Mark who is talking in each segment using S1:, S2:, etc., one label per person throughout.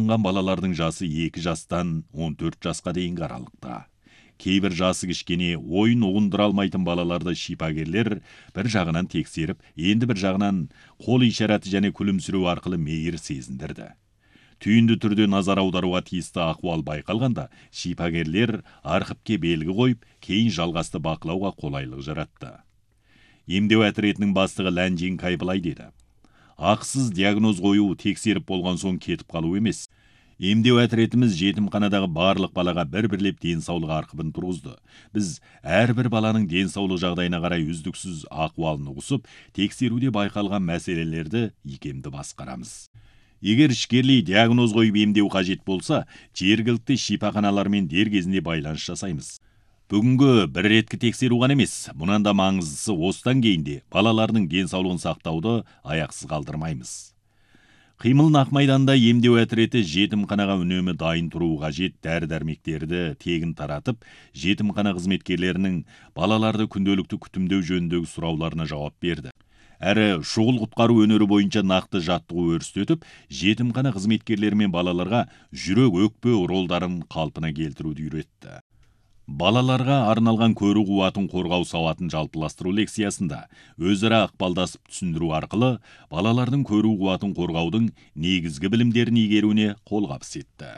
S1: алынған балалардың жасы 2 жастан 14 жасқа дейінгі аралықта. Кейбір жасы кішкене ойын ұғындыра алмайтын балаларды шипагерлер бір жағынан тексеріп, енді бір жағынан қол ишараты және күлімсіреу арқылы мейір сезіндірді. Түйінді түрде назар аударуға тиісті ахуал байқалғанда, шипагерлер архипке белгі қойып, кейін жалғасты бақылауға қолайлық жаратты. Емдеу әтіретінің бастығы Ләнжин Кайбылай деді: ақсыз диагноз қою тексеріп болған соң кетіп қалу емес. Емдеу әтіретіміз жетімханадағы барлық балаға бір-бірлеп денсаулық арқыбын тұрғызды. Біз әрбір баланың денсаулық жағдайына қарай үздіксіз ахуалын ұғысып, тексеруде байқалған мәселелерді икемді басқарамыз. Егер ішкерлей диагноз қойып емдеу қажет болса, жергілікті шипаханалармен дер кезінде байланыс жасаймыз. Бүгінгі бір реткі тексеру ғана емес, мұнан да маңыздысы осыдан кейінде балалардың денсаулығын сақтауды аяқсыз қалдырмаймыз. Қимыл Нақмайданда емдеу әтіреті жетімханаға үнемі дайын тұру қажет дәрі-дәрмектерді тегін таратып, жетімхана қызметкерлерінің балаларды күнделікті күтімдеу жөніндегі сұрауларына жауап берді. Әрі шұғыл құтқару өнері бойынша нақты жаттығу өрістетіп, жетімхана қызметкерлері мен балаларға жүрек өкпе ролдарын қалпына келтіруді үйретті. Балаларға арналған көру қуатын қорғау сауатын жалпыластыру лекциясында өзара ықпалдасып түсіндіру арқылы балалардың көру қуатын қорғаудың негізгі білімдерін игеруіне қолғабыс етті.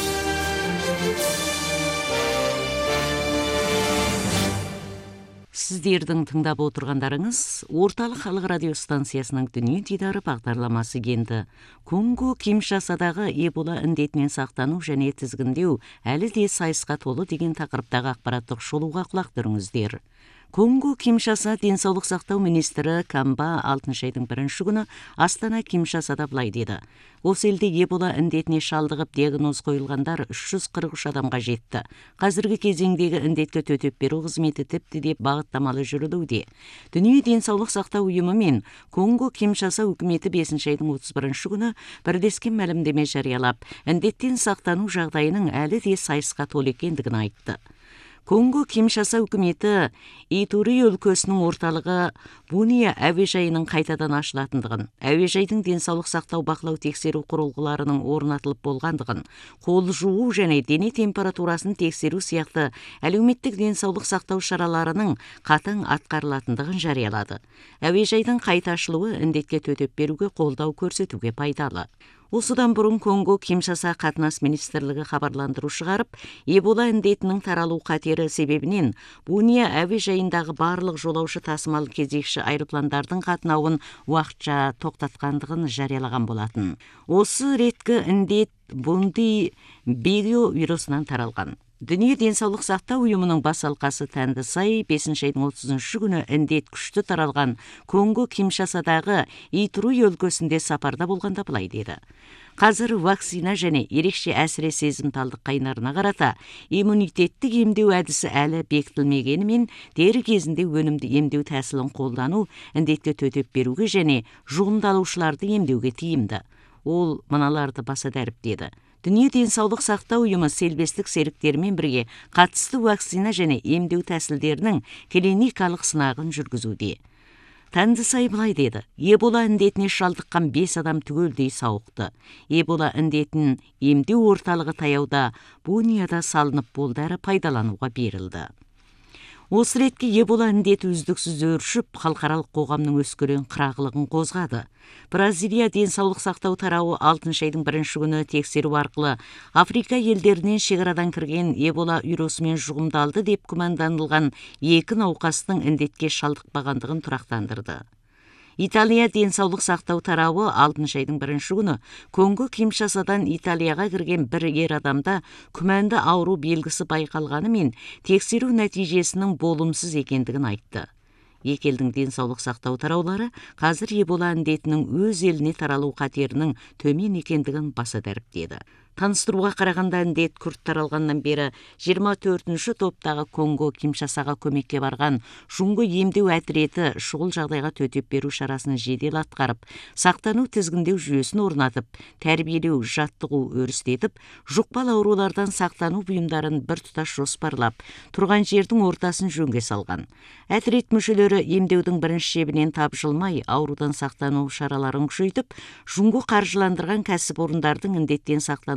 S2: Сіздердің тыңдап отырғандарыңыз орталық халық радио станциясының дүние дидары бағдарламасы енді. Конго Киншасадағы Эбола індетінен сақтану және тізгіндеу әлі де сайысқа толы деген тақырыптағы ақпараттық шолуға құлақ түріңіздер. Конго Киншаса денсаулық сақтау министрі Камба 6 айдың 1 күні Астана Киншасада былай деді: осы елде Эбола індетіне шалдығып диагноз қойылғандар 343 адамға жетті. Қазіргі кезеңдегі індетті төтеп беру қызметі тіпті деп бағыттамалы жүрілуде. Дүние денсаулық сақтау ұйымы мен Конго Киншаса үкіметі 5 айдың 31 күні бірлескен мәлімдеме жариялап, індеттен сақтану жағдайының әлі де сайысқа толы екендігін айтты. Конго Киншаса үкіметі Итури өлкесінің орталығы Буния әуежайының қайтадан ашылатындығын, әуежайдың денсаулық сақтау бақылау тексеру құрылғыларының орнатылып болғандығын, қол жуу және дене температурасын тексеру сияқты әлеуметтік денсаулық сақтау шараларының қатаң атқарылатындығын жариялады. Әуежайдың қайта ашылуы індетке төтеп беруге қолдау көрсетуге пайдалы. Осыдан бұрын Конго Киншаса қатынас министрлігі хабарландыру шығарып, Эбола індетінің таралу қатері себебінен Буния әуежайындағы барлық жолаушы тасымал кезекші аэропландардың қатынауын уақытша тоқтатқандығын жариялаған болатын. Осы реткі індет Бунди Бигио вирусынан таралған. Дүние денсаулық сақтау ұйымының бас алқасы Тәндісай 5 айдың 30 күні індет күшті таралған Конго Киншасадағы Итури өлкесінде сапарда болғанда былай деді: қазір вакцина және ерекше әсіре сезімталдық қайнарына қарата иммунитеттік емдеу әдісі әлі бекітілмегенімен, дер кезінде өнімді емдеу тәсілін қолдану індетке төтеп беруге және жұғымдалушыларды емдеуге тиімді. Ол мыналарды баса дәріптеді: Дүние денсаулық сақтау ұйымы селбестік серіктермен бірге қатысты вакцина және емдеу тәсілдерінің клиникалық сынағын жүргізуде. Тәндісай былай деді: Эбола індетіне шалдыққан 5 адам түгелдей сауықты. Эбола індетін емдеу орталығы таяуда Бунияда салынып болды, әрі пайдалануға берілді. Осы ретке Эбола індеті үздіксіз өршіп, халықаралық қоғамның өскелең қырағылығын қозғады. Бразилия денсаулық сақтау тарауы 6 айдың 1 күні тексеру арқылы Африка елдерінен шекарадан кірген Эбола вирусымен жұғымдалды деп күмәнданылған 2 науқастың індетке шалдықпағандығын тұрақтандырды. Италия денсаулық сақтау тарауы 6 айдың 1 күні Конго Киншасадан Италияға кірген бір ер адамда күмәнді ауру белгісі байқалғанымен, тексеру нәтижесінің болымсыз екендігін айтты. Екі елдің денсаулық сақтау тараулары қазір Эбола індетінің өз еліне таралу қатерінің төмен екендігін баса дәріптеді. Таныстыруға қарағанда індет күрт таралғаннан бері 24-ші топтағы Конго Киншасаға көмекке барған жұңғы емдеу әтіреті шұғыл жағдайға төтеп беру шарасын жедел атқарып, сақтану тізгіндеу жүйесін орнатып, тәрбиелеу, жаттығу өрістетіп, жұқпалы аурулардан сақтану бұйымдарын біртұтас жоспарлап, тұрған жердің ортасын жөнге салған. Әтірет мүшелері емдеудің бірінші шебінен тапжылмай, аурудан сақтану шараларын күшейтіп, жұңғы қаржыландырған кәсіпорындардың індеттен сақтану